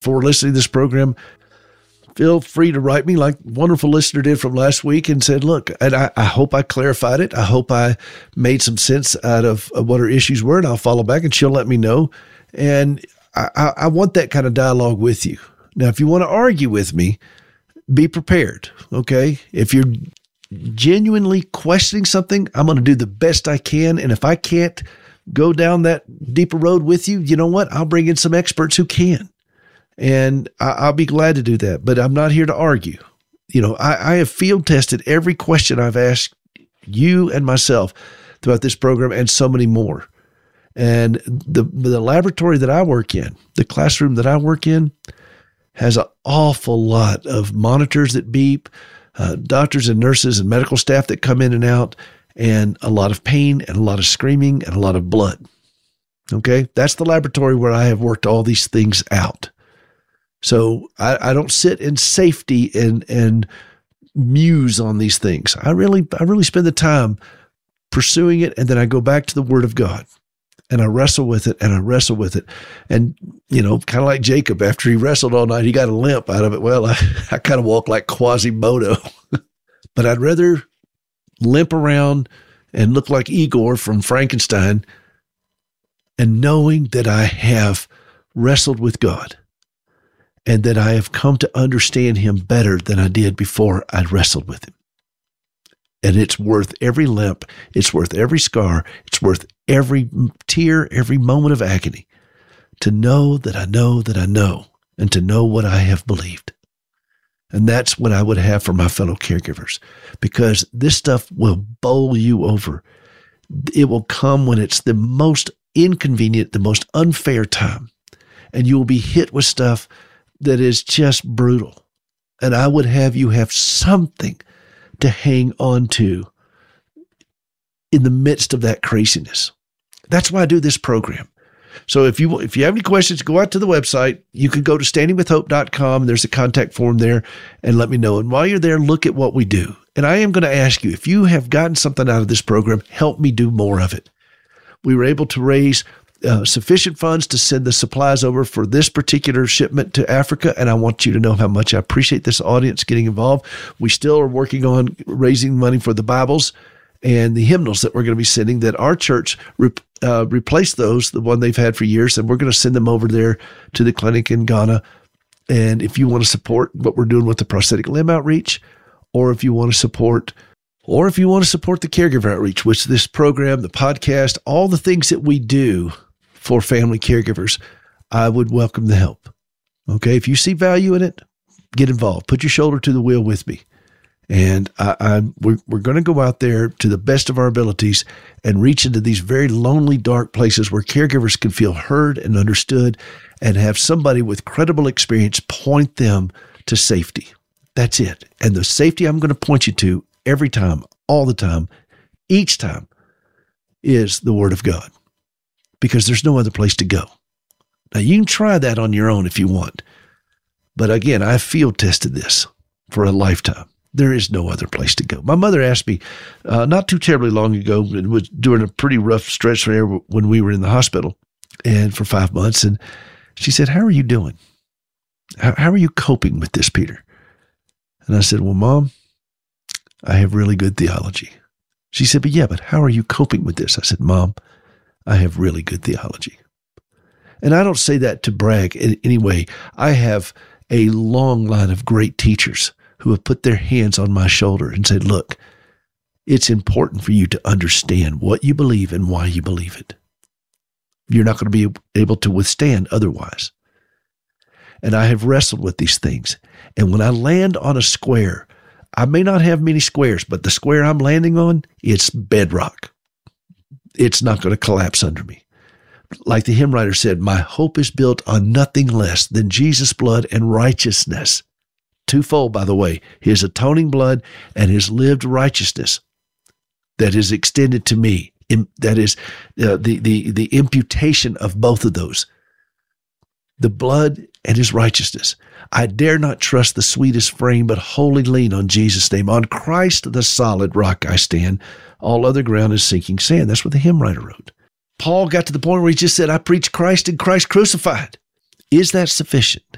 before listening to this program, feel free to write me like wonderful listener did from last week and said, look, and I hope I clarified it. I hope I made some sense out of what her issues were, and I'll follow back and she'll let me know. And I want that kind of dialogue with you. Now, if you want to argue with me, be prepared, okay? If you're genuinely questioning something, I'm going to do the best I can. And if I can't go down that deeper road with you, you know what? I'll bring in some experts who can. And I'll be glad to do that. But I'm not here to argue. You know, I have field tested every question I've asked you and myself throughout this program and so many more. And the laboratory that I work in, the classroom that I work in, has an awful lot of monitors that beep, doctors and nurses and medical staff that come in and out, and a lot of pain and a lot of screaming and a lot of blood. Okay? That's the laboratory where I have worked all these things out. So I don't sit in safety and muse on these things. I really spend the time pursuing it, and then I go back to the Word of God. And I wrestle with it, and I wrestle with it. And, you know, kind of like Jacob, after he wrestled all night, he got a limp out of it. Well, I kind of walk like Quasimodo. But I'd rather limp around and look like Igor from Frankenstein and knowing that I have wrestled with God and that I have come to understand him better than I did before I wrestled with him. And it's worth every limp. It's worth every scar. It's worth every tear, every moment of agony to know that I know that I know, and to know what I have believed. And that's what I would have for my fellow caregivers, because this stuff will bowl you over. It will come when it's the most inconvenient, the most unfair time, and you will be hit with stuff that is just brutal. And I would have you have something to hang on to in the midst of that craziness. That's why I do this program. So if you have any questions, go out to the website. You can go to standingwithhope.com. There's a contact form there, and let me know. And while you're there, look at what we do. And I am going to ask you, if you have gotten something out of this program, help me do more of it. We were able to raise sufficient funds to send the supplies over for this particular shipment to Africa. And I want you to know how much I appreciate this audience getting involved. We still are working on raising money for the Bibles and the hymnals that we're going to be sending, that our church replaced those, the one they've had for years. And we're going to send them over there to the clinic in Ghana. And if you want to support what we're doing with the prosthetic limb outreach, or if you want to support the caregiver outreach, which this program, the podcast, all the things that we do for family caregivers, I would welcome the help. Okay. If you see value in it, get involved, put your shoulder to the wheel with me. And we're going to go out there to the best of our abilities and reach into these very lonely, dark places where caregivers can feel heard and understood and have somebody with credible experience point them to safety. That's it. And the safety I'm going to point you to every time, all the time, each time, is the Word of God, because there's no other place to go. Now, you can try that on your own if you want. But again, I field tested this for a lifetime. There is no other place to go. My mother asked me not too terribly long ago, it was during a pretty rough stretch there when we were in the hospital and for 5 months. And she said, "How are you doing? How are you coping with this, Peter?" And I said, "Well, Mom, I have really good theology." She said, but how are you coping with this?" I said, "Mom, I have really good theology." And I don't say that to brag in any way. I have a long line of great teachers who have put their hands on my shoulder and said, "Look, it's important for you to understand what you believe and why you believe it. You're not going to be able to withstand otherwise." And I have wrestled with these things. And when I land on a square, I may not have many squares, but the square I'm landing on, it's bedrock. It's not going to collapse under me. Like the hymn writer said, "My hope is built on nothing less than Jesus' blood and righteousness." Twofold, by the way, his atoning blood and his lived righteousness that is extended to me. That is the imputation of both of those. The blood and his righteousness. I dare not trust the sweetest frame, but wholly lean on Jesus' name. On Christ, the solid rock I stand. All other ground is sinking sand. That's what the hymn writer wrote. Paul got to the point where he just said, "I preach Christ and Christ crucified." Is that sufficient?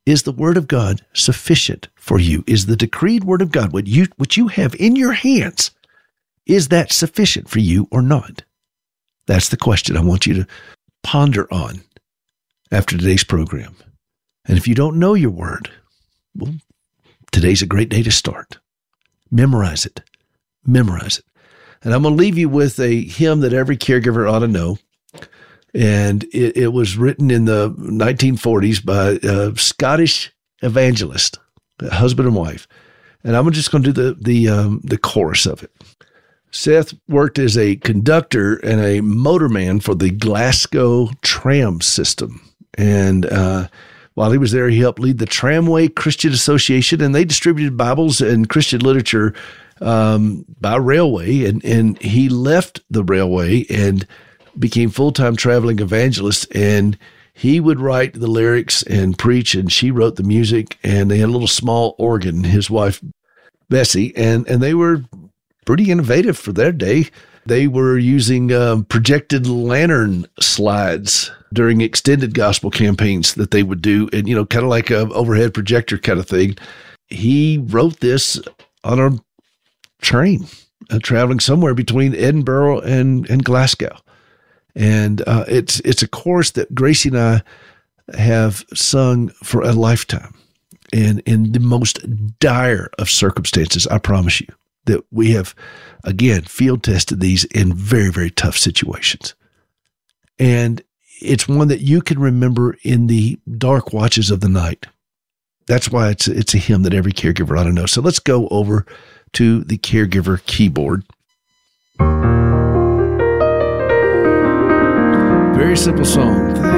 Is the word of God sufficient for you? Is the decreed word of God, what you have in your hands, is that sufficient for you or not? That's the question I want you to ponder on after today's program. And if you don't know your word, well, today's a great day to start. Memorize it. Memorize it. And I'm going to leave you with a hymn that every caregiver ought to know. And it was written in the 1940s by a Scottish evangelist, husband and wife. And I'm just going to do the chorus of it. Seth worked as a conductor and a motorman for the Glasgow tram system. And while he was there, he helped lead the Tramway Christian Association, and they distributed Bibles and Christian literature by railway. And he left the railway and became full-time traveling evangelist, and he would write the lyrics and preach, and she wrote the music, and they had a little small organ, his wife, Bessie, and they were pretty innovative for their day. They were using projected lantern slides during extended gospel campaigns that they would do, and, kind of like a overhead projector kind of thing. He wrote this on a train, traveling somewhere between Edinburgh and Glasgow. And it's a chorus that Gracie and I have sung for a lifetime. And in the most dire of circumstances, I promise you that we have, again, field tested these in very, very tough situations. And it's one that you can remember in the dark watches of the night. That's why it's a hymn that every caregiver ought to know. So let's go over to the caregiver keyboard. Very simple song.